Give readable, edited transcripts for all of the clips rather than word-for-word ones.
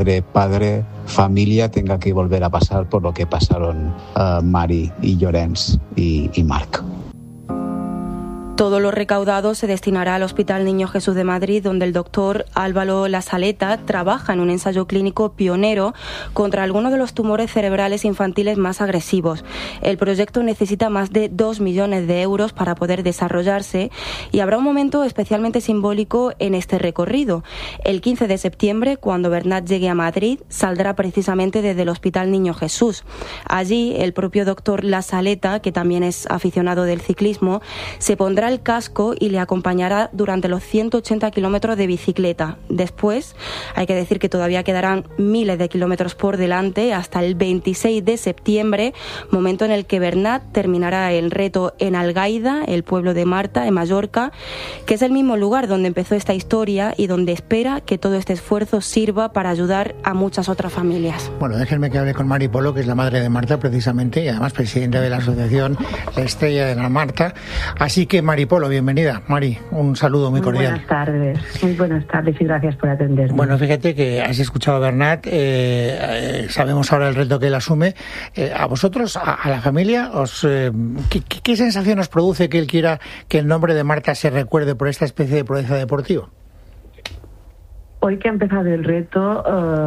padre, familia tenga que volver a pasar por lo que pasaron Mari y Llorenç y Marc. Todo lo recaudado se destinará al Hospital Niño Jesús de Madrid, donde el doctor Álvaro Lasaleta trabaja en un ensayo clínico pionero contra algunos de los tumores cerebrales infantiles más agresivos. El proyecto necesita más de 2 millones de euros para poder desarrollarse y habrá un momento especialmente simbólico en este recorrido. El 15 de septiembre, cuando Bernat llegue a Madrid, saldrá precisamente desde el Hospital Niño Jesús. Allí, el propio doctor Lasaleta, que también es aficionado del ciclismo, se pondrá el casco y le acompañará durante los 180 kilómetros de bicicleta. Después, hay que decir que todavía quedarán miles de kilómetros por delante hasta el 26 de septiembre, momento en el que Bernat terminará el reto en Algaida, el pueblo de Marta, en Mallorca, que es el mismo lugar donde empezó esta historia y donde espera que todo este esfuerzo sirva para ayudar a muchas otras familias. Bueno, déjenme que hable con Mari Polo, que es la madre de Marta precisamente y además presidenta de la asociación La Estrella de la Marta. Así que Mari Polo, bienvenida. Mari, un saludo muy cordial. Muy buenas tardes y gracias por atenderme. Bueno, fíjate que has escuchado a Bernat, sabemos ahora el reto que él asume. A vosotros, a la familia, ¿qué sensación os produce que él quiera que el nombre de Marta se recuerde por esta especie de proeza deportiva? Hoy que ha empezado el reto,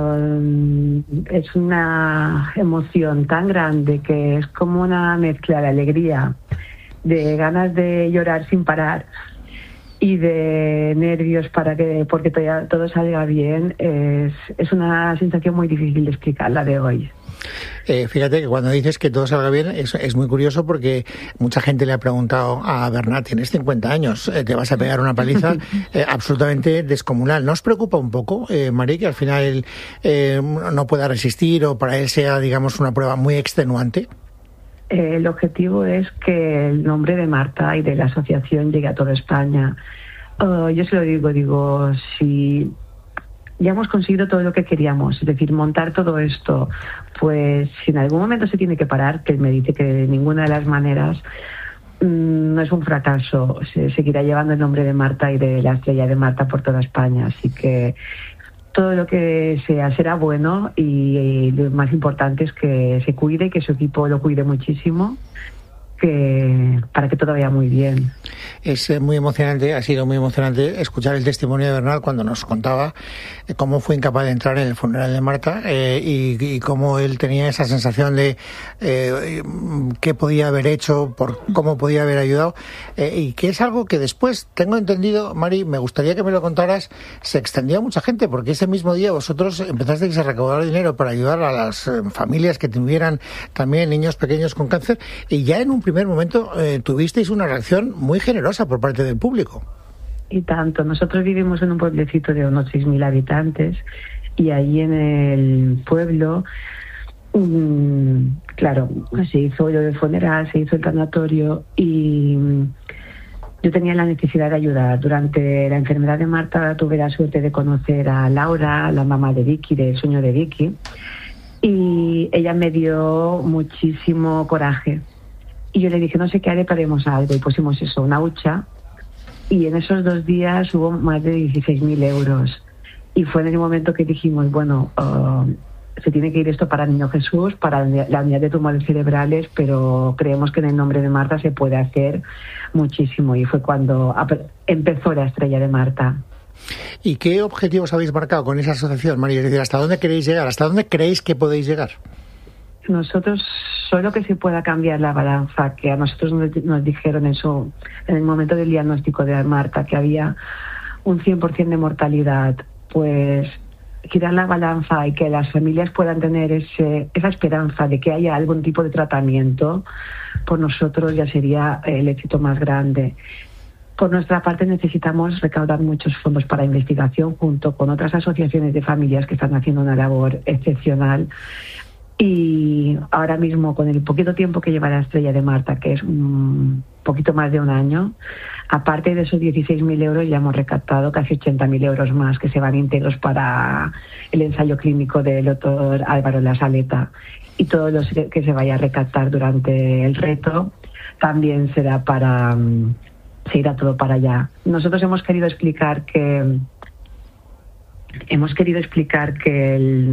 es una emoción tan grande que es como una mezcla de alegría, de ganas de llorar sin parar y de nervios porque todo salga bien. Es una sensación muy difícil de explicar, la de hoy. Fíjate que cuando dices que todo salga bien es muy curioso porque mucha gente le ha preguntado a Bernat: tienes 50 años, te vas a pegar una paliza absolutamente descomunal. ¿No os preocupa un poco, Mari, que al final no pueda resistir o para él sea, digamos, una prueba muy extenuante? El objetivo es que el nombre de Marta y de la asociación llegue a toda España. Yo se lo digo, si ya hemos conseguido todo lo que queríamos, es decir, montar todo esto, pues si en algún momento se tiene que parar, que él me dice que de ninguna de las maneras, no es un fracaso, se seguirá llevando el nombre de Marta y de la Estrella de Marta por toda España, así que todo lo que sea será bueno y lo más importante es que se cuide y que su equipo lo cuide muchísimo, para que todo vaya muy bien. Es muy emocionante, ha sido muy emocionante escuchar el testimonio de Bernat cuando nos contaba cómo fue incapaz de entrar en el funeral de Marta y cómo él tenía esa sensación de qué podía haber hecho, por cómo podía haber ayudado, y que es algo que después, tengo entendido, Mari, me gustaría que me lo contaras, se extendió a mucha gente, porque ese mismo día vosotros empezasteis a recaudar dinero para ayudar a las familias que tuvieran también niños pequeños con cáncer, y ya en un primer momento tuvisteis una reacción muy generosa por parte del público. Y tanto. Nosotros vivimos en un pueblecito de unos 6.000 habitantes y ahí en el pueblo, claro, se hizo el funeral, se hizo el tanatorio y yo tenía la necesidad de ayudar. Durante la enfermedad de Marta tuve la suerte de conocer a Laura, la mamá de Vicky, del sueño de Vicky, y ella me dio muchísimo coraje. Y yo le dije, no sé qué haré, paremos algo. Y pusimos eso, una hucha. Y en esos 2 días hubo más de 16.000 euros. Y fue en el momento que dijimos, bueno, se tiene que ir esto para Niño Jesús, para la unidad de tumores cerebrales, pero creemos que en el nombre de Marta se puede hacer muchísimo. Y fue cuando empezó la Estrella de Marta. ¿Y qué objetivos habéis marcado con esa asociación, María? Es decir, ¿hasta dónde queréis llegar? ¿Hasta dónde creéis que podéis llegar? Nosotros, solo que se pueda cambiar la balanza, que a nosotros nos dijeron eso en el momento del diagnóstico de Marta, que había un 100% de mortalidad, pues girar la balanza y que las familias puedan tener esa esperanza de que haya algún tipo de tratamiento, por nosotros ya sería el éxito más grande. Por nuestra parte necesitamos recaudar muchos fondos para investigación junto con otras asociaciones de familias que están haciendo una labor excepcional. Y ahora mismo, con el poquito tiempo que lleva la Estrella de Marta, que es un poquito más de un año, aparte de esos 16.000 euros, ya hemos recaptado casi 80.000 euros más que se van íntegros para el ensayo clínico del doctor Álvaro Lasaleta. Y todo lo que se vaya a recaptar durante el reto también será se irá todo para allá. Nosotros hemos querido explicar que hemos querido explicar que el